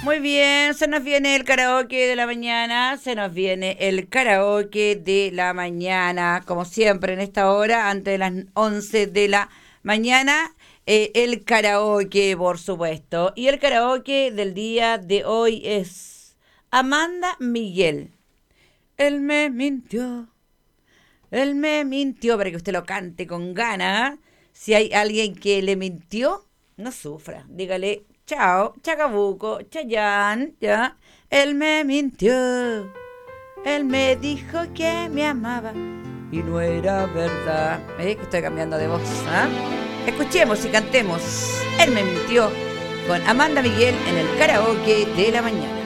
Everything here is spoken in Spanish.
Muy bien, se nos viene el karaoke de la mañana, se nos viene el karaoke de la mañana, como siempre en esta hora, antes de las 11 de la mañana, el karaoke, por supuesto. Y el karaoke del día de hoy es Amanda Miguel. Él me mintió, él me mintió, para que usted lo cante con ganas. Si hay alguien que le mintió, no sufra. Dígale, chao, chacabuco, chayán, ya. Él me mintió. Él me dijo que me amaba y no era verdad. Que estoy cambiando de voz, ¿ah? Escuchemos y cantemos. Él me mintió con Amanda Miguel en el karaoke de la mañana.